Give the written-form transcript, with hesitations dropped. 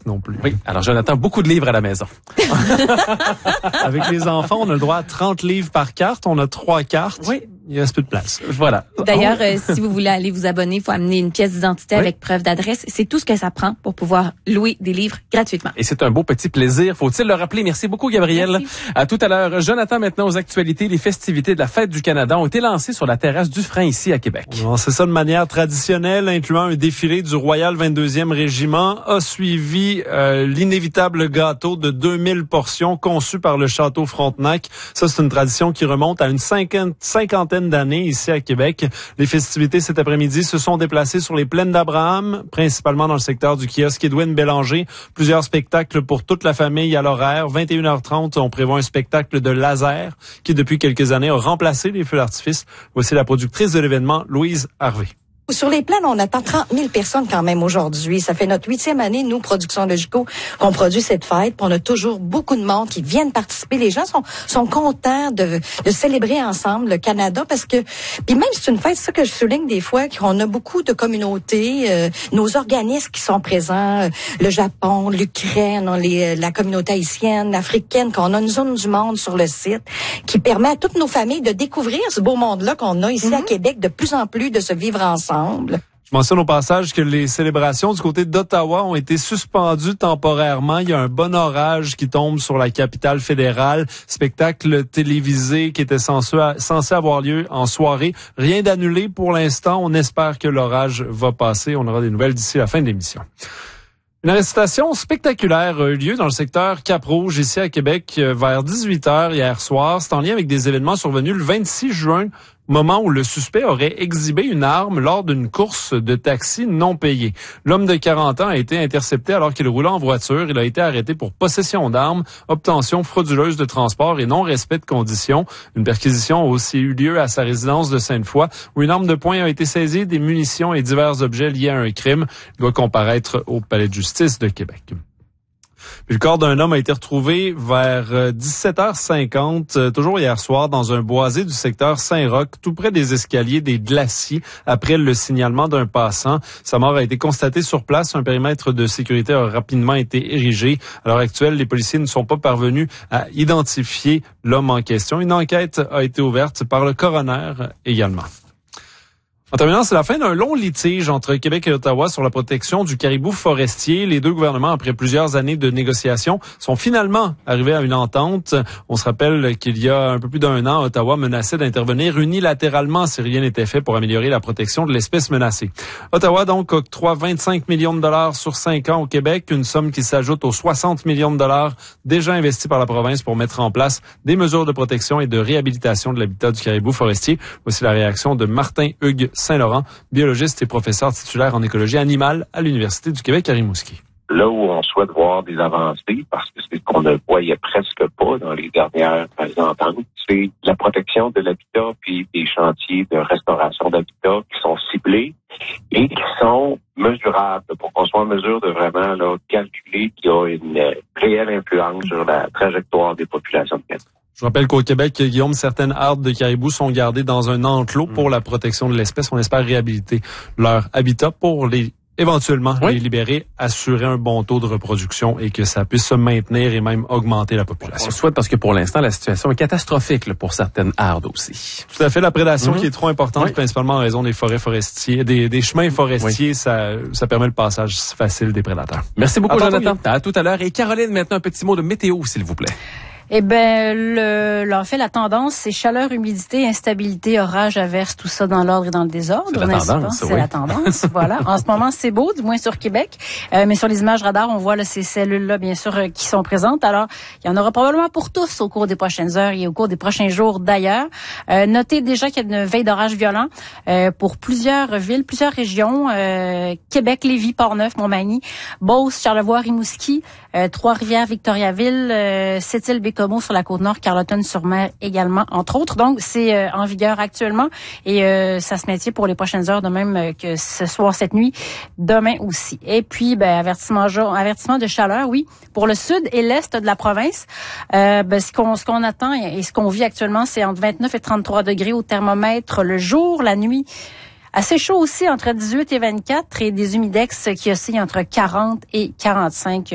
non plus. Oui, alors Jonathan, beaucoup de livres à la maison. Avec les enfants, on a le droit à 30 livres par carte. On a 3 cartes. Oui. Il reste peu de place. Voilà. D'ailleurs, si vous voulez aller vous abonner, il faut amener une pièce d'identité avec preuve d'adresse. C'est tout ce que ça prend pour pouvoir louer des livres gratuitement. Et c'est un beau petit plaisir, faut-il le rappeler. Merci beaucoup, Gabrielle. Merci. À tout à l'heure. Jonathan, maintenant aux actualités. Les festivités de la Fête du Canada ont été lancées sur la terrasse du Frein ici à Québec. Bon, c'est ça de manière traditionnelle, incluant un défilé du Royal 22e Régiment, a suivi l'inévitable gâteau de 2000 portions conçu par le Château Frontenac. Ça, c'est une tradition qui remonte à une cinquantaine d'années ici à Québec. Les festivités cet après-midi se sont déplacées sur les plaines d'Abraham, principalement dans le secteur du kiosque Edwin Bélanger. Plusieurs spectacles pour toute la famille à l'horaire. 21h30, on prévoit un spectacle de laser qui, depuis quelques années, a remplacé les feux d'artifice. Voici la productrice de l'événement, Louise Harvey. Sur les plaines, on attend 30 000 personnes quand même aujourd'hui. Ça fait notre 8e année, nous, Productions Logico, qu'on produit cette fête. Puis on a toujours beaucoup de monde qui viennent participer. Les gens sont contents de célébrer ensemble le Canada parce que, puis même c'est une fête, c'est ça que je souligne des fois, qu'on a beaucoup de communautés, nos organismes qui sont présents, le Japon, l'Ukraine, la communauté haïtienne, africaine, qu'on a une zone du monde sur le site qui permet à toutes nos familles de découvrir ce beau monde-là qu'on a ici à Québec, de plus en plus de se vivre ensemble. Je mentionne au passage que les célébrations du côté d'Ottawa ont été suspendues temporairement. Il y a un bon orage qui tombe sur la capitale fédérale. Spectacle télévisé qui était censé avoir lieu en soirée. Rien d'annulé pour l'instant. On espère que l'orage va passer. On aura des nouvelles d'ici la fin de l'émission. Une arrestation spectaculaire a eu lieu dans le secteur Cap-Rouge, ici à Québec, vers 18h hier soir. C'est en lien avec des événements survenus le 26 juin, moment où le suspect aurait exhibé une arme lors d'une course de taxi non payée. L'homme de 40 ans a été intercepté alors qu'il roulait en voiture. Il a été arrêté pour possession d'armes, obtention frauduleuse de transport et non-respect de conditions. Une perquisition a aussi eu lieu à sa résidence de Sainte-Foy, où une arme de poing a été saisie, des munitions et divers objets liés à un crime. Il doit comparaître au Palais de justice de Québec. Puis le corps d'un homme a été retrouvé vers 17h50, toujours hier soir, dans un boisé du secteur Saint-Roch, tout près des escaliers des Glaciers, après le signalement d'un passant. Sa mort a été constatée sur place. Un périmètre de sécurité a rapidement été érigé. À l'heure actuelle, les policiers ne sont pas parvenus à identifier l'homme en question. Une enquête a été ouverte par le coroner également. En terminant, c'est la fin d'un long litige entre Québec et Ottawa sur la protection du caribou forestier. Les deux gouvernements, après plusieurs années de négociations, sont finalement arrivés à une entente. On se rappelle qu'il y a un peu plus d'1 an, Ottawa menaçait d'intervenir unilatéralement si rien n'était fait pour améliorer la protection de l'espèce menacée. Ottawa, donc, octroie 25 millions de dollars sur 5 ans au Québec, une somme qui s'ajoute aux 60 millions de dollars déjà investis par la province pour mettre en place des mesures de protection et de réhabilitation de l'habitat du caribou forestier. Voici la réaction de Martin Hugues Saint-Laurent, biologiste et professeur titulaire en écologie animale à l'Université du Québec à Rimouski. Là où on souhaite voir des avancées, parce que c'est ce qu'on ne voyait presque pas dans les dernières ententes, c'est la protection de l'habitat puis des chantiers de restauration d'habitat qui sont ciblés et qui sont mesurables pour qu'on soit en mesure de vraiment calculer qu'il y a une réelle influence sur la trajectoire des populations de Québec. Je rappelle qu'au Québec, Guillaume, certaines hardes de caribous sont gardées dans un enclos pour la protection de l'espèce. On espère réhabiliter leur habitat pour éventuellement les libérer, assurer un bon taux de reproduction et que ça puisse se maintenir et même augmenter la population. On le souhaite parce que pour l'instant, la situation est catastrophique pour certaines hardes aussi. Tout à fait. La prédation qui est trop importante, principalement en raison des forêts forestiers, des chemins forestiers, ça permet le passage facile des prédateurs. Merci beaucoup, Jonathan. À tout à l'heure. Et Caroline, maintenant, un petit mot de météo, s'il vous plaît. Eh ben, en fait, la tendance, c'est chaleur, humidité, instabilité, orage, averse, tout ça dans l'ordre et dans le désordre. C'est la tendance, C'est la tendance, voilà. En ce moment, c'est beau, du moins sur Québec. Mais sur les images radar, on voit là, ces cellules-là, bien sûr, qui sont présentes. Alors, il y en aura probablement pour tous au cours des prochaines heures et au cours des prochains jours d'ailleurs. Notez déjà qu'il y a une veille d'orage violent pour plusieurs villes, plusieurs régions. Québec, Lévis, Portneuf, Montmagny, Beauce, Charlevoix, Rimouski, Trois-Rivières, Victoriaville, Sept-Îles, Bécomo sur la Côte-Nord, Carleton-sur-Mer également, entre autres. Donc, c'est en vigueur actuellement et ça se maintient pour les prochaines heures, de même que ce soir, cette nuit, demain aussi. Et puis, avertissement de chaleur, oui, pour le sud et l'est de la province. Ce qu'on attend et ce qu'on vit actuellement, c'est entre 29 et 33 degrés au thermomètre le jour, la nuit. Assez chaud aussi, entre 18 et 24, et des humidex qui oscillent entre 40 et 45